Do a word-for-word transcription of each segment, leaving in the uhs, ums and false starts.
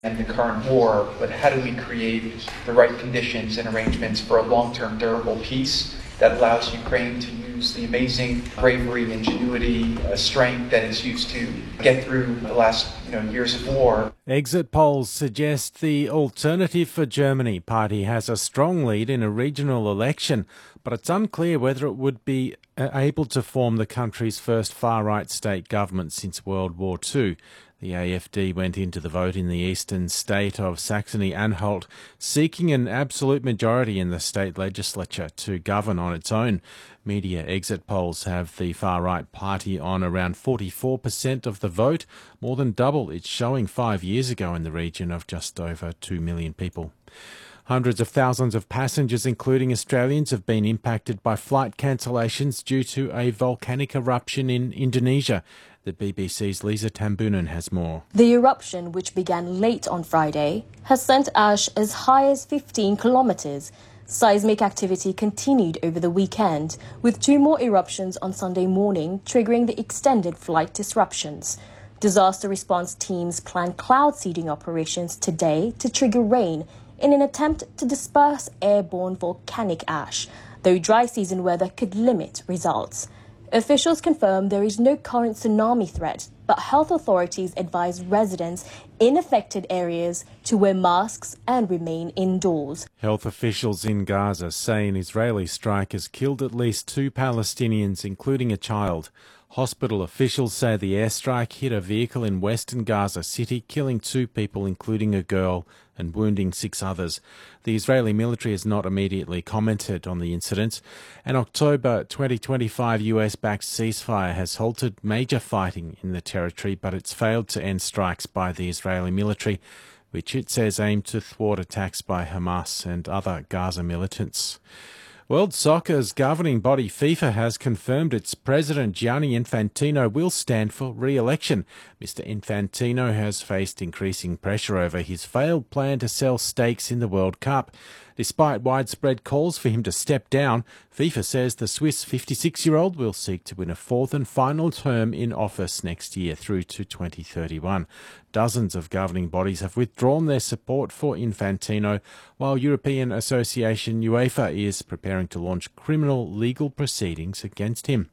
and the current war, but how do we create the right conditions and arrangements for a long-term durable peace that allows Ukraine to use the amazing bravery, ingenuity, uh, strength that it's used to get through the last you know, years of war. Exit polls suggest the Alternative for Germany party has a strong lead in a regional election, but it's unclear whether it would be able to form the country's first far-right state government since World War Two. The A F D went into the vote in the eastern state of Saxony-Anhalt, seeking an absolute majority in the state legislature to govern on its own. Media exit polls have the far-right party on around forty-four percent of the vote, more than double its showing five years ago in the region of just over two million people. Hundreds of thousands of passengers, including Australians, have been impacted by flight cancellations due to a volcanic eruption in Indonesia. The B B C's Lisa Tambunan has more. The eruption, which began late on Friday, has sent ash as high as fifteen kilometres. Seismic activity continued over the weekend, with two more eruptions on Sunday morning, triggering the extended flight disruptions. Disaster response teams plan cloud seeding operations today to trigger rain in an attempt to disperse airborne volcanic ash, though dry season weather could limit results. Officials confirm there is no current tsunami threat, but health authorities advise residents in affected areas to wear masks and remain indoors. Health officials in Gaza say an Israeli strike has killed at least two Palestinians, including a child. Hospital officials say the airstrike hit a vehicle in western Gaza City, killing two people, including a girl, and wounding six others. The Israeli military has not immediately commented on the incident. An October twenty twenty-five U S-backed ceasefire has halted major fighting in the territory, but it's failed to end strikes by the Israeli military, which it says aim to thwart attacks by Hamas and other Gaza militants. World Soccer's governing body FIFA has confirmed its president Gianni Infantino will stand for re-election. Mister Infantino has faced increasing pressure over his failed plan to sell stakes in the World Cup. Despite widespread calls for him to step down, FIFA says the Swiss fifty-six-year-old will seek to win a fourth and final term in office next year through to twenty thirty-one. Dozens of governing bodies have withdrawn their support for Infantino, while European Association UEFA is preparing to launch criminal legal proceedings against him.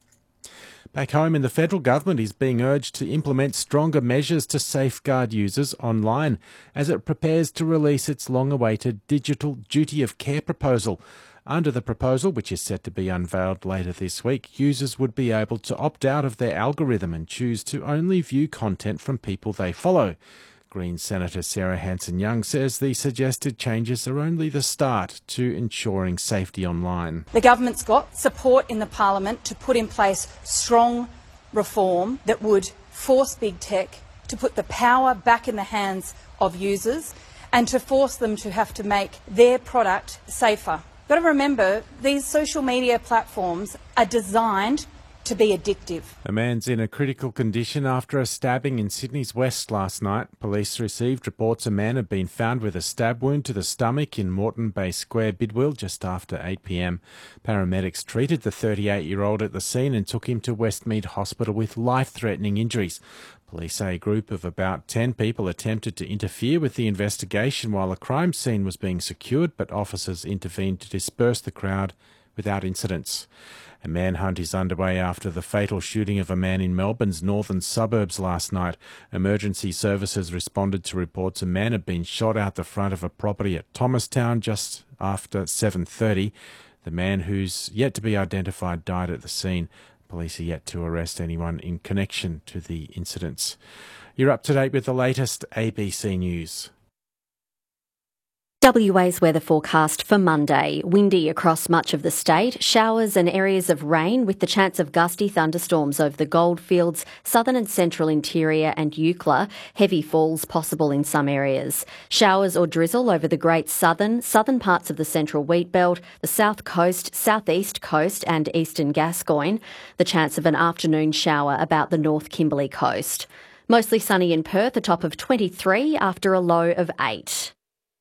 Back home, in the federal government is being urged to implement stronger measures to safeguard users online as it prepares to release its long-awaited digital duty of care proposal. Under the proposal, which is set to be unveiled later this week, users would be able to opt out of their algorithm and choose to only view content from people they follow. Greens Senator Sarah Hanson-Young says the suggested changes are only the start to ensuring safety online. The government's got support in the parliament to put in place strong reform that would force big tech to put the power back in the hands of users and to force them to have to make their product safer. You've got to remember, these social media platforms are designed to be addictive. A man's in a critical condition after a stabbing in Sydney's West last night. Police received reports a man had been found with a stab wound to the stomach in Moreton Bay Square, Bidwell, just after eight p m. Paramedics treated the thirty-eight-year-old at the scene and took him to Westmead Hospital with life-threatening injuries. Police say a group of about ten people attempted to interfere with the investigation while a crime scene was being secured, but officers intervened to disperse the crowd without incidents. A manhunt is underway after the fatal shooting of a man in Melbourne's northern suburbs last night. Emergency services responded to reports a man had been shot out the front of a property at Thomastown just after seven thirty. The man, who's yet to be identified, died at the scene. Police are yet to arrest anyone in connection to the incidents. You're up to date with the latest A B C News. W A's weather forecast for Monday. Windy across much of the state, showers and areas of rain with the chance of gusty thunderstorms over the Goldfields, southern and central interior and Eucla. Heavy falls possible in some areas. Showers or drizzle over the Great Southern, southern parts of the Central Wheatbelt, the south coast, southeast coast and eastern Gascoyne. The chance of an afternoon shower about the North Kimberley coast. Mostly sunny in Perth, a top of twenty-three after a low of eight.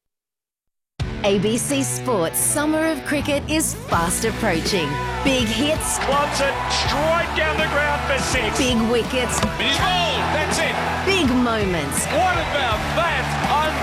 A B C Sports Summer of Cricket is fast approaching. Big hits. Wants it straight down the ground for six. Big wickets. He's bowled. That's it. Big moments. What about that?